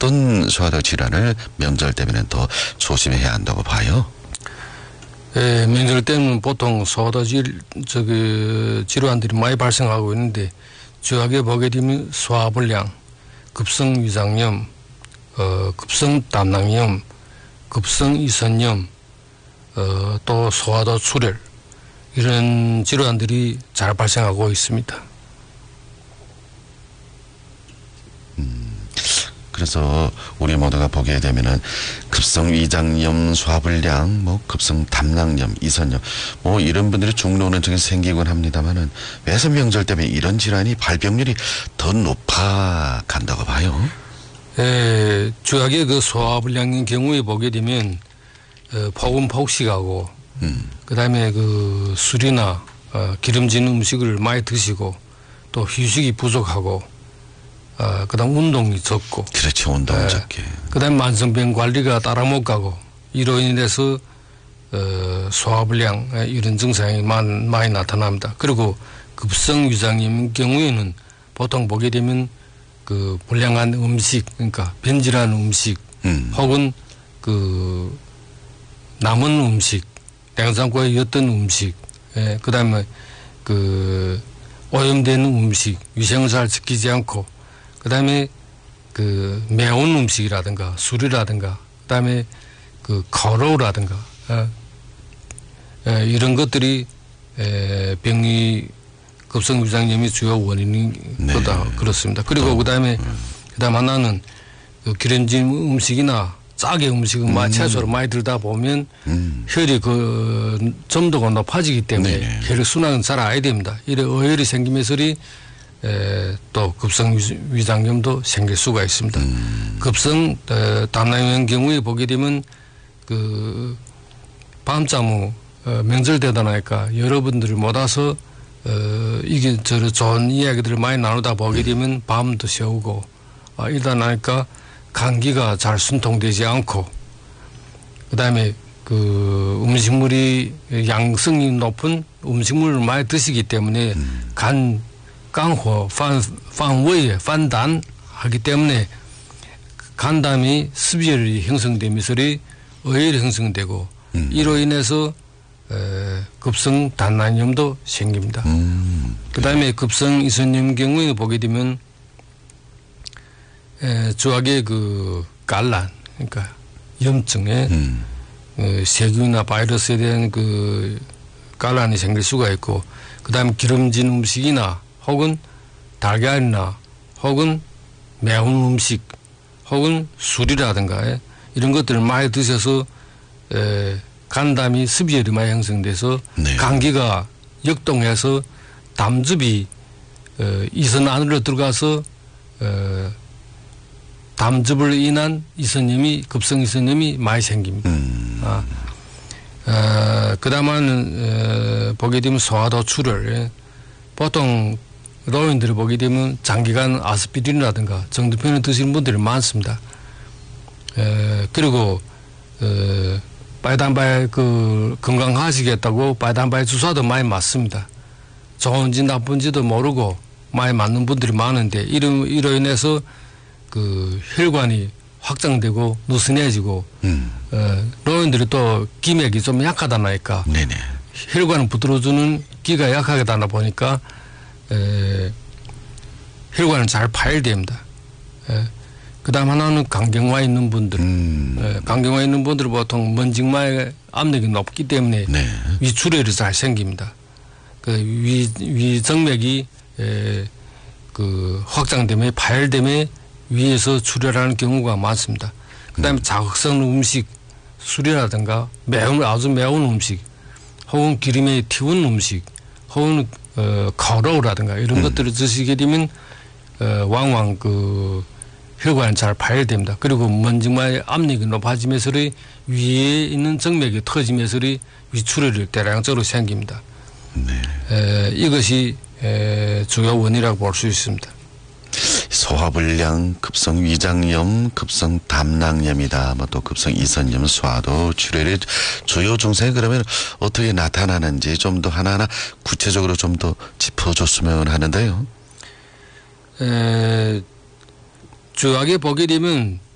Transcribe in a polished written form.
어떤 소화도 질환을 명절 때문에 더 조심해야 한다고 봐요? 예, 명절 때는 보통 소화도 질환들이 많이 발생하고 있는데 주하게 보게 되면 소화불량, 급성위장염, 급성담낭염, 급성이선염, 또 소화도 출혈 이런 질환들이 잘 발생하고 있습니다. 그래서 우리 모두가 보게 되면은 급성위장염, 소화불량, 급성담낭염, 이선염 이런 분들이 중로원증이 생기곤 합니다만은 매선 명절 때문에 이런 질환이 발병률이 더 높아간다고 봐요. 예, 주하게 그 소화불량인 경우에 보게 되면 폭은 폭식하고 그다음에 그 술이나 기름진 음식을 많이 드시고 또 휴식이 부족하고 그다음 운동이 적고. 그렇죠. 운동 적게. 그다음 만성병 관리가 따라 못 가고 이로 인해서 소화불량 이런 증상이 많이 나타납니다. 그리고 급성위장염 경우에는 보통 보게 되면 그 불량한 음식, 그러니까 변질한 음식, 혹은 그 남은 음식, 냉장고에 였던 음식, 그다음에 그 오염된 음식, 위생을 잘 지키지 않고, 그다음에 그 매운 음식이라든가 술이라든가, 그다음에 그 거로라든가, 이런 것들이 급성위장염의 주요 원인인 거다. 그렇습니다. 그리고 그다음 하나는 그 기름진 음식이나 짜게 음식은 많이 채소를 많이 들다 보면 혈이 그 점도가 높아지기 때문에 혈액 순환은 잘 안 됩니다. 이래 어혈이 생기면서 또 급성위장염도 생길 수가 있습니다. 급성 담낭염 경우에 보게 되면 그 밤잠 후 명절 되다 나니까 여러분들이 못 와서 이게 좋은 이야기들을 많이 나누다 보게 되면 밤도 새우고 이러다 나니까 감기가 잘 순통되지 않고 그다음에 그 음식물이 양성이 높은 음식물을 많이 드시기 때문에 간호 판외에 판단하기 때문에 간담이 습열이 형성되면서 어혈이 형성되고 이로 인해서 급성 담낭염도 생깁니다. 그다음에 급성 이선염 경우에 보게 되면 주하게 그 갈란, 그러니까 염증에 세균이나 바이러스에 대한 그 갈란이 생길 수가 있고, 그다음에 기름진 음식이나 혹은 달걀이나 혹은 매운 음식 혹은 술이라든가 이런 것들을 많이 드셔서 간담이 습열이 많이 형성돼서 감기가 역동해서 담즙이 이선 안으로 들어가서 담즙을 인한 이선염이 급성 이선염이 많이 생깁니다. 그다음은 보게 되면 소화도 출혈. 보통 노인들을 보게 되면 장기간 아스피린이라든가 정두편을 드시는 분들이 많습니다. 그리고 빨단발 그 건강하시겠다고 빨단발 주사도 많이 맞습니다. 좋은지 나쁜지도 모르고 많이 맞는 분들이 많은데 이로 인해서 그 혈관이 확장되고 느슨해지고 노인들이 또 기맥이 좀 약하다 보니까 혈관을 붙들어주는 기가 약하게 되다 보니까 혈관을 잘 파열됩니다. 그다음 하나는 간경화 있는 분들, 간경화 있는 분들은 보통 먼징마의 압력이 높기 때문에 위출혈이 잘 생깁니다. 그 위정맥이 그 확장됨에 파열됨에 위에서 출혈하는 경우가 많습니다. 그다음에 자극성 음식, 술이라든가 아주 매운 음식, 혹은 기름에 튀운 음식, 혹은 거로라든가 이런 것들을 드시게 되면 왕왕 그 혈관이 잘 파열됩니다. 그리고 먼지마의 압력이 높아지면서 위에 있는 정맥이 터지면서 위출혈이 대량적으로 생깁니다. 이것이 주요 원인이라고 볼 수 있습니다. 소화불량, 급성위장염, 급성담낭염이다. 또 급성이선염, 소화도 출혈의 주요 증상이 그러면 어떻게 나타나는지 좀 더 하나하나 구체적으로 좀 더 짚어줬으면 하는데요. 주하게 보게 되면